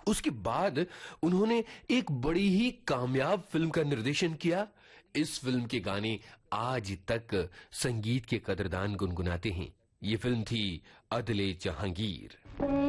उसके बाद उन्होंने एक बड़ी ही कामयाब फिल्म का निर्देशन किया। इस फिल्म के गाने आज तक संगीत के कदरदान गुनगुनाते हैं। ये फिल्म थी अदले जहांगीर।